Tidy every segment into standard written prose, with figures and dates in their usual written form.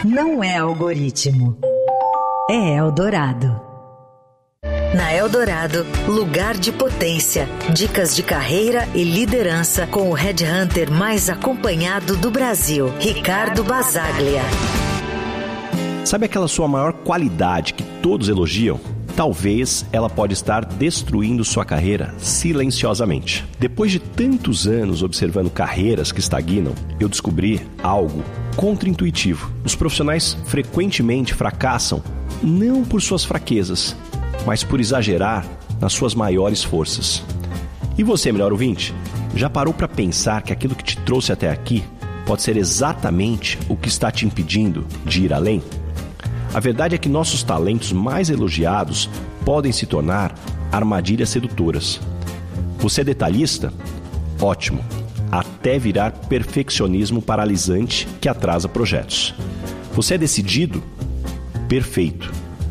não é algoritmo. É Eldorado. Na Eldorado, lugar de potência. Dicas de carreira e liderança com o headhunter mais acompanhado do Brasil, Ricardo Basaglia. Sabe aquela sua maior qualidade que todos elogiam? Talvez ela pode estar destruindo sua carreira silenciosamente. Depois de tantos anos observando carreiras que estagnam, eu descobri algo contraintuitivo. Os profissionais frequentemente fracassam não por suas fraquezas, mas por exagerar nas suas maiores forças. E você, melhor ouvinte, já parou para pensar que aquilo que te trouxe até aqui pode ser exatamente o que está te impedindo de ir além? A verdade é que nossos talentos mais elogiados podem se tornar armadilhas sedutoras. Você é detalhista? Ótimo, até virar perfeccionismo paralisante que atrasa projetos. Você é decidido? Perfeito,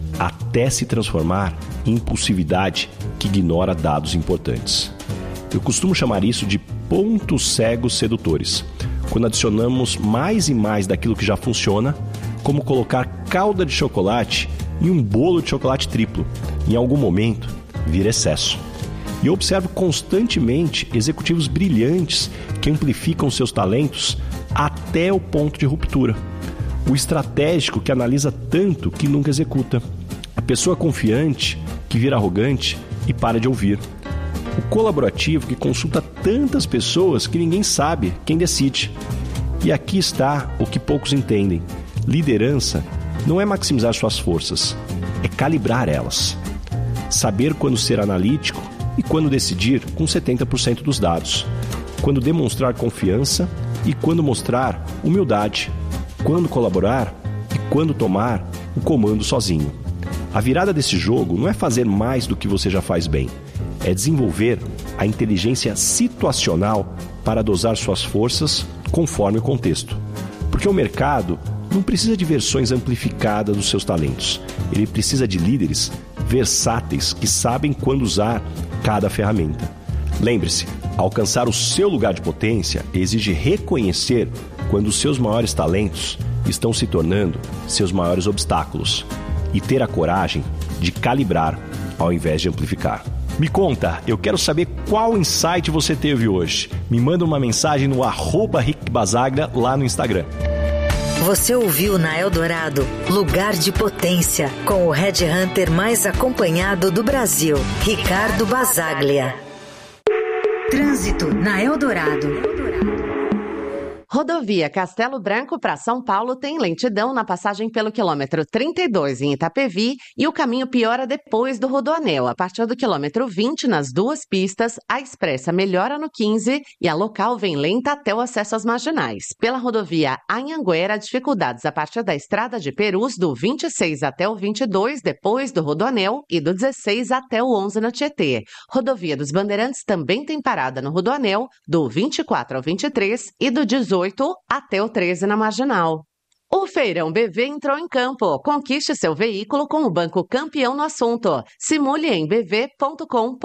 até se transformar em impulsividade que ignora dados importantes. Eu costumo chamar isso de pontos cegos sedutores, quando adicionamos mais e mais daquilo que já funciona, como colocar calda de chocolate em um bolo de chocolate triplo. Em algum momento, vira excesso. E eu observo constantemente executivos brilhantes que amplificam seus talentos até o ponto de ruptura. O estratégico que analisa tanto que nunca executa. A pessoa confiante que vira arrogante e para de ouvir. O colaborativo que consulta tantas pessoas que ninguém sabe quem decide. E aqui está o que poucos entendem. Liderança não é maximizar suas forças, é calibrar elas. Saber quando ser analítico e quando decidir com 70% dos dados. Quando demonstrar confiança e quando mostrar humildade. Quando colaborar e quando tomar o comando sozinho. A virada desse jogo não é fazer mais do que você já faz bem. É desenvolver a inteligência situacional para dosar suas forças conforme o contexto. Porque o mercado não precisa de versões amplificadas dos seus talentos. Ele precisa de líderes versáteis que sabem quando usar cada ferramenta. Lembre-se, alcançar o seu lugar de potência exige reconhecer quando os seus maiores talentos estão se tornando seus maiores obstáculos e ter a coragem de calibrar ao invés de amplificar. Me conta, eu quero saber qual insight você teve hoje. Me manda uma mensagem no @RickBasaglia lá no Instagram. Você ouviu na Eldorado Lugar de Potência, com o headhunter mais acompanhado do Brasil, Ricardo Basaglia. Trânsito na Eldorado. Rodovia Castelo Branco para São Paulo tem lentidão na passagem pelo quilômetro 32 em Itapevi e o caminho piora depois do Rodoanel. A partir do quilômetro 20 nas duas pistas, a expressa melhora no 15 e a local vem lenta até o acesso às marginais. Pela rodovia Anhanguera, dificuldades a partir da estrada de Perus do 26 até o 22 depois do Rodoanel e do 16 até o 11 no Tietê. Rodovia dos Bandeirantes também tem parada no Rodoanel do 24 ao 23 e do 18 até o 13 na Marginal. O Feirão BV entrou em campo. Conquiste seu veículo com o banco campeão no assunto. Simule em bv.com.br.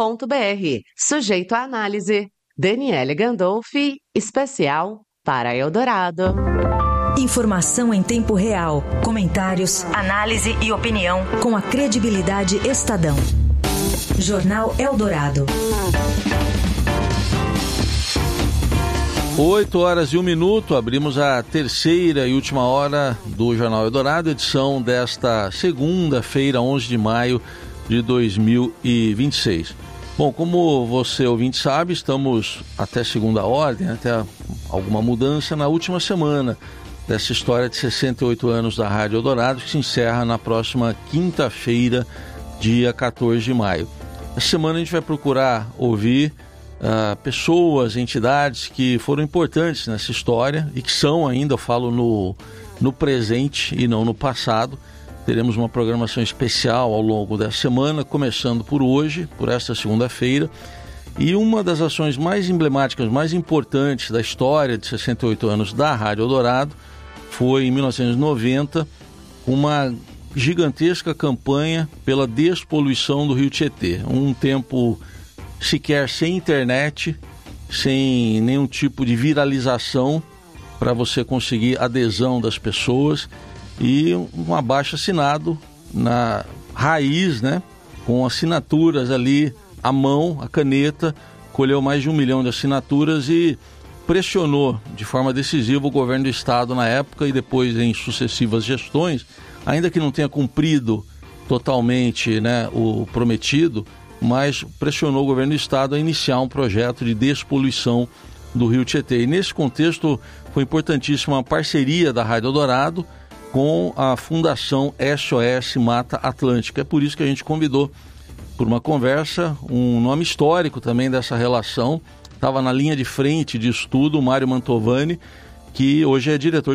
Sujeito à análise. Daniele Gandolfi, especial para Eldorado. Informação em tempo real, comentários, análise e opinião com a credibilidade Estadão. Jornal Eldorado. 8h01, abrimos a terceira e última hora do Jornal Eldorado, edição desta segunda-feira, 11 de maio de 2026. Bom, como você ouvinte sabe, estamos até segunda ordem, até alguma mudança na última semana dessa história de 68 anos da Rádio Eldorado, que se encerra na próxima quinta-feira, dia 14 de maio. Essa semana a gente vai procurar ouvir pessoas, entidades que foram importantes nessa história e que são ainda, eu falo no presente e não no passado. Teremos uma programação especial ao longo dessa semana, começando por hoje, por esta segunda-feira. E uma das ações mais emblemáticas, mais importantes da história de 68 anos da Rádio Eldorado foi, em 1990, uma gigantesca campanha pela despoluição do Rio Tietê. Um tempo sequer sem internet, sem nenhum tipo de viralização para você conseguir adesão das pessoas. e um abaixo-assinado na raiz, né, com assinaturas ali à mão, a caneta, colheu mais de 1 milhão de assinaturas e pressionou de forma decisiva o governo do estado na época e depois em sucessivas gestões, ainda que não tenha cumprido totalmente, né, o prometido, mas pressionou o governo do estado a iniciar um projeto de despoluição do Rio Tietê. E nesse contexto foi importantíssima a parceria da Rádio Eldorado com a Fundação SOS Mata Atlântica. É por isso que a gente convidou por uma conversa um nome histórico também dessa relação. Estava na linha de frente de estudo o Mário Mantovani, que hoje é diretor